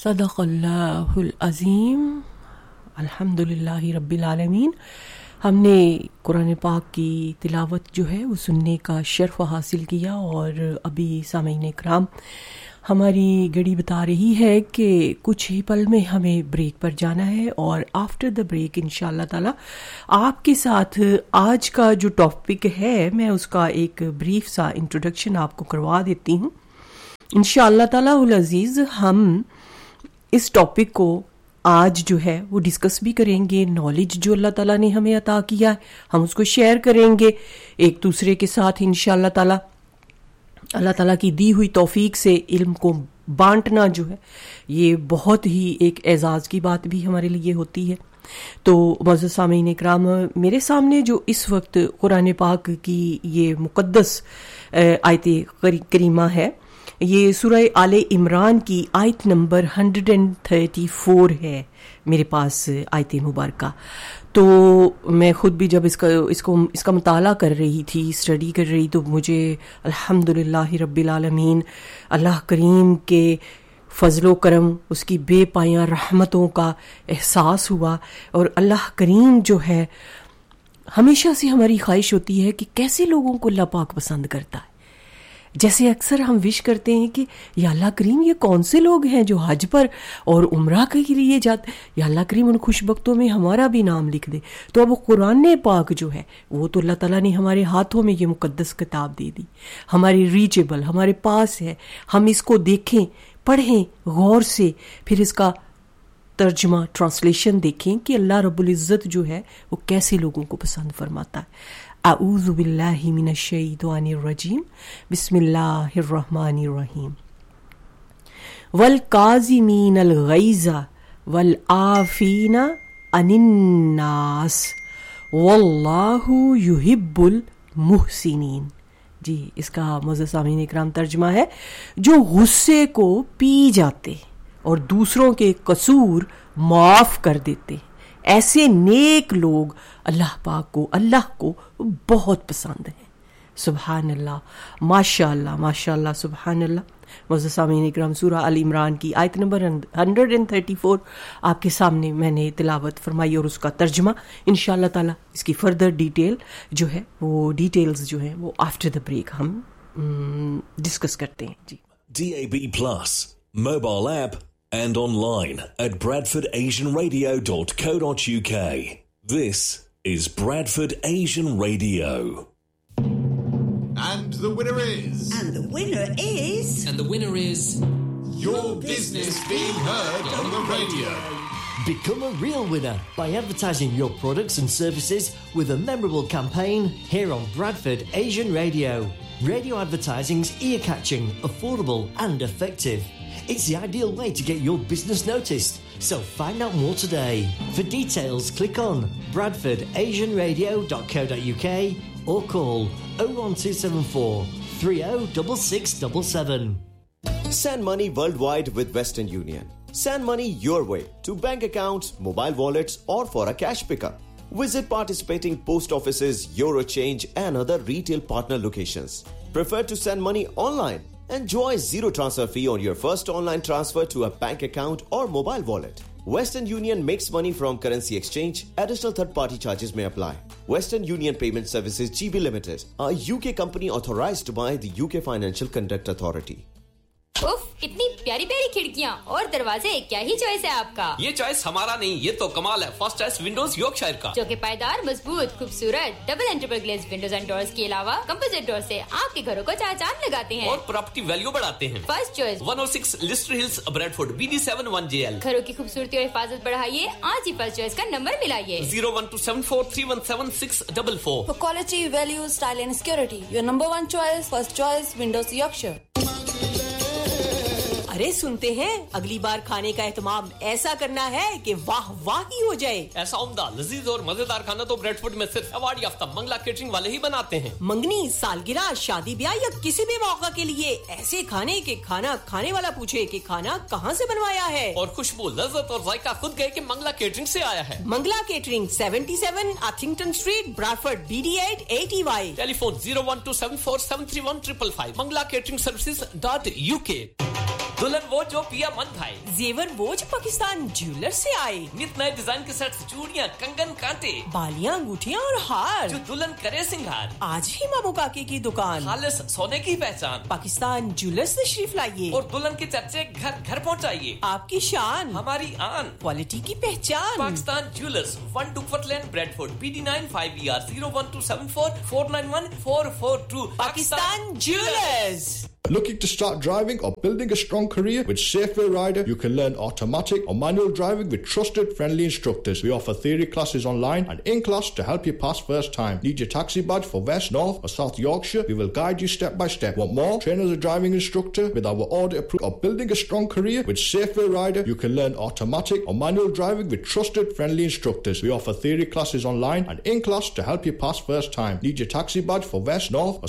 सदक़ल्लाहुल अज़ीम। अल्हम्दुलिल्लाहि रब्बिल आलमीन। हमने कुरान पाक की तिलावत जो है वो सुनने का शर्फ हासिल किया और अभी सामीन इकराम हमारी घड़ी बता रही है कि कुछ ही पल में हमें ब्रेक पर जाना है और आफ्टर द ब्रेक इंशाअल्लाह ताला आपके साथ आज का जो टॉपिक है मैं उसका एक ब्रीफ सा इंट्रोडक्शन आपको करवा देती हूँ। इंशाअल्लाह ताला उल अजीज़ हम इस टॉपिक को आज जो है वो डिस्कस भी करेंगे। नॉलेज जो अल्लाह ताला ने हमें अता किया है हम उसको शेयर करेंगे एक दूसरे के साथ इंशाअल्लाह ताला। अल्लाह ताला की दी हुई तौफीक से इल्म को बांटना जो है ये बहुत ही एक एजाज़ की बात भी हमारे लिए होती है। तो मुअज़्ज़ज़ सामीन इकराम, मेरे सामने जो इस वक्त कुरान पाक की ये मुक़द्दस आयत करीमा है, ये सूरह आले इमरान की आयत नंबर 134 है मेरे पास आयत मुबारका। तो मैं ख़ुद भी जब इसका मुताला कर रही थी, स्टडी कर रही, तो मुझे अल्हम्दुलिल्लाह रब्बिल आलमीन अल्लाह करीम के फजलो करम उसकी बेपायां रहमतों का एहसास हुआ। और अल्लाह करीम जो है हमेशा से हमारी ख्वाहिश होती है कि कैसे लोगों को अल्लाह पाक पसंद करता है। जैसे अक्सर हम विश करते हैं कि या अल्लाह करीम ये कौन से लोग हैं जो हज पर और उम्रा के लिए जाते, या अल्लाह करीम उन खुशबख्तों में हमारा भी नाम लिख दे। तो अब कुरान पाक जो है वो तो अल्लाह ताला ने हमारे हाथों में ये मुकद्दस किताब दे दी, हमारी रीचेबल हमारे पास है। हम इसको देखें, पढ़ें गौर से, फिर इसका तर्जुमा ट्रांसलेशन देखें कि अल्लाह रब्बुल इज़्ज़त जो है वो कैसे लोगों को पसंद फरमाता है। अऊज़ु बिल्लाहि मिनश शैतानिर रजीम, बिस्मिल्लाहिर रहमानिर रहीम। वल काज़िमीनल गैज़ा वल आफ़ीना अनिन नास वल्लाहु युहिब्बुल मुहसिनीन। जी, इसका मुअज़्ज़ज़ सामीन इकराम तर्जुमा है, जो गुस्से को पी जाते और दूसरों के कसूर माफ कर देते, ऐसे नेक लोग अल्लाह को बहुत पसंद है। सुभान अल्लाह, माशाअल्लाह माशाअल्लाह, सुभान अल्लाह। मुअज़्ज़ज़ सामीन इकराम, सूरह अल इमरान की आयत नंबर 134 आपके सामने मैंने तिलावत फरमाई और उसका तर्जुमा इंशाअल्लाह ताला इसकी फर्दर डिटेल जो है वो डिटेल्स जो है वो आफ्टर द ब्रेक हम डिस्कस करते हैं। जी, DAB+ mobile app and online at bradfordasianradio.co.uk. This is Bradford Asian Radio. And the winner is... And the winner is... And the winner is... Your business being heard on the radio. Become a real winner by advertising your products and services with a memorable campaign here on Bradford Asian Radio. Radio advertising's ear-catching, affordable and effective. It's the ideal way to get your business noticed. So find out more today. For details, click on bradfordasianradio.co.uk or call 01274 306677. Send money worldwide with Western Union. Send money your way to bank accounts, mobile wallets or for a cash pickup. Visit participating post offices, Eurochange and other retail partner locations. Prefer to send money online? Enjoy zero transfer fee on your first online transfer to a bank account or mobile wallet. Western Union makes money from currency exchange. Additional third-party charges may apply. Western Union Payment Services GB Limited, a UK company authorized by the UK Financial Conduct Authority. उफ, इतनी प्यारी प्यारी खिड़कियां और दरवाजे, क्या ही choice है आपका। ये चॉइस हमारा नहीं, ये तो कमाल है। फर्स्ट चॉइस विंडोज यॉर्कशायर का, जो कि पायदार, मजबूत, खूबसूरत double and triple glaze Windows and doors के अलावा कंपोजिट डोर से आपके घरों को चार-चांद लगाते हैं और प्रॉपर्टी वैल्यू बढ़ाते हैं। First choice 106 Leicester hills, Bradford, BD7 1JL। घरों की खूबसूरती और हिफाजत बढ़ाइए, आज ही फर्स्ट चॉइस का number मिलाइए 01274317644। For quality, value, style and security, your number one choice, first choice, Windows Yorkshire. अरे सुनते हैं, अगली बार खाने का एहतमाम ऐसा करना है कि वाह वाह ही हो जाए। ऐसा उम्दा, लजीज और मजेदार खाना तो ब्रैडफोर्ड में सिर्फ अवार्ड याफ्ता मंगला केटरिंग वाले ही बनाते हैं। मंगनी, सालगिरह, शादी ब्याह या किसी भी मौका के लिए ऐसे खाने के खाना खाने वाला पूछे कि खाना कहाँ से बनवाया है, और खुशबू, लज्जत और जायका खुद गए कि मंगला केटरिंग से आया है। Mangla catering 77 अथिंगटन street, Bradford, BD8 8EY। Telephone 01274731555 Mangla catering सर्विसेज.uk। दुल्हन वो जो पिया मन भाई, जेवर वो जो पाकिस्तान ज्वेलर से आए, नित नए डिजाइन के सेट्स, चूड़ियां, कंगन, कांटे, बालियां, अंगूठियां और हार, जो दुल्हन करे सिंगार। आज ही मामू काके की दुकान, खालिस सोने की पहचान, पाकिस्तान ज्वेलर्स तशरीफ लाइए और दुल्हन के चर्चे घर घर पहुंचाइए। आपकी शान, हमारी आन, क्वालिटी की पहचान। Pakistan jewellers, 1 Duckworth Lane, Bradford, PD9 5ER 01274 491 442. Pakistan jewellers. Looking to start driving or building a strong career with Safeway Rider? You can learn automatic or manual driving with trusted, friendly instructors. We offer theory classes online and in class to help you pass first time. Need your taxi badge for West, North or South Yorkshire? We will guide you step by step. Want more? Train as a driving instructor with our audit approved or building a strong career with Safeway Rider? You can learn automatic or manual driving with trusted, friendly instructors. We offer theory classes online and in class to help you pass first time. Need your taxi badge for West, North or